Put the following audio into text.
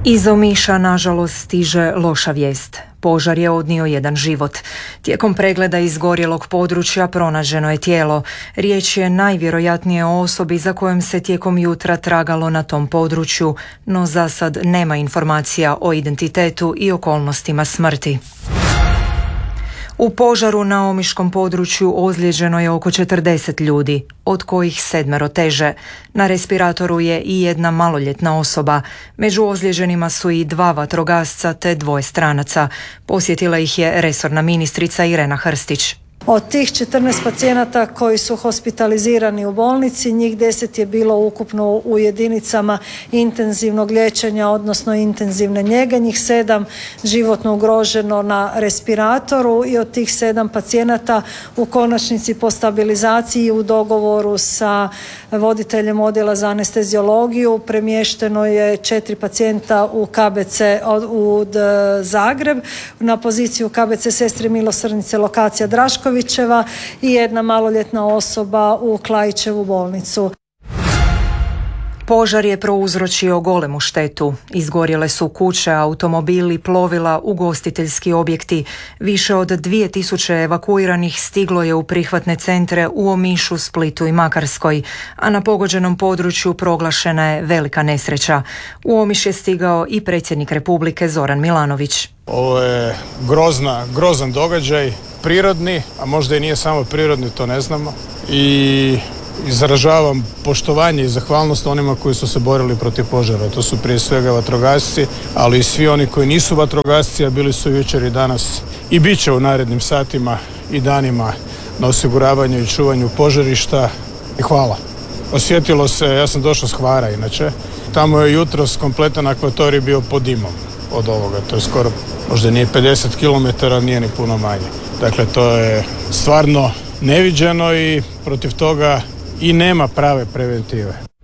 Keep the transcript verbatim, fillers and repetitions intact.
Iz Omiša, nažalost, stiže loša vijest. Požar je odnio jedan život. Tijekom pregleda izgorjelog područja pronađeno je tijelo. Riječ je najvjerojatnije o osobi za kojom se tijekom jutra tragalo na tom području, no za sad nema informacija o identitetu i okolnostima smrti. U požaru na omiškom području ozlijeđeno je oko četrdeset ljudi, od kojih sedmero teže. Na respiratoru je i jedna maloljetna osoba. Među ozlijeđenima su i dva vatrogasca te dvoje stranaca. Posjetila ih je resorna ministrica Irena Hrstić. Od tih četrnaest pacijenata koji su hospitalizirani u bolnici, njih deset je bilo ukupno u jedinicama intenzivnog liječenja, odnosno intenzivne njege, njih sedam životno ugroženo na respiratoru i od tih sedam pacijenata u konačnici po stabilizaciji u dogovoru sa voditeljem odjela za anesteziologiju premješteno je četiri pacijenta u K B C u Zagreb na poziciju K B C Sestre milosrdnice lokacija Drašković i jedna maloljetna osoba u Klajićevu bolnicu. Požar je prouzročio golemu štetu. Izgorjele su kuće, automobili, plovila, ugostiteljski objekti. Više od dvije tisuće evakuiranih stiglo je u prihvatne centre u Omišu, Splitu i Makarskoj, a na pogođenom području proglašena je velika nesreća. U Omiš je stigao i predsjednik Republike Zoran Milanović. Ovo je grozna, grozan događaj, prirodni, a možda i nije samo prirodni, to ne znamo. I izražavam poštovanje i zahvalnost onima koji su se borili protiv požara. To su prije svega vatrogasci, ali i svi oni koji nisu vatrogasci, a bili su jučer i danas i bit će u narednim satima i danima na osiguravanju i čuvanju požarišta. I hvala. Osjetilo se, ja sam došao s Hvara inače, tamo je jutros kompletan akvatorij bio pod dimom od ovoga. To je skoro, možda nije pedeset kilometara, nije ni puno manje. Dakle, to je stvarno neviđeno i protiv toga i nema prave preventive.